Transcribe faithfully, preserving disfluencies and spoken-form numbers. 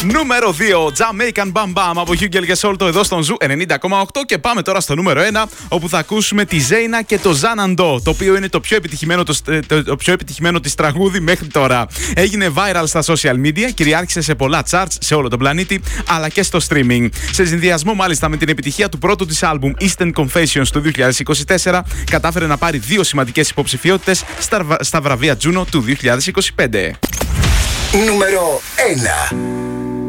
Νούμερο δύο, Jamaican Bam Bam από Hugel και Solto εδώ στον Ζου ενενήντα κόμμα οκτώ. Και πάμε τώρα στο νούμερο ένα, όπου θα ακούσουμε τη Ζέινα και το Ζάναντο, το οποίο είναι το πιο επιτυχημένο, το, το, το πιο επιτυχημένο της τραγούδι μέχρι τώρα. Έγινε viral στα social media, κυριάρχησε σε πολλά charts σε όλο τον πλανήτη, αλλά και στο streaming. Σε συνδυασμό μάλιστα με την επιτυχία του πρώτου της άλμπουμ Eastern Confessions του δύο χιλιάδες είκοσι τέσσερα, κατάφερε να πάρει δύο σημαντικές υποψηφιότητες στα, στα βραβεία Juno του δύο χιλιάδες είκοσι πέντε. Νούμερο ένα.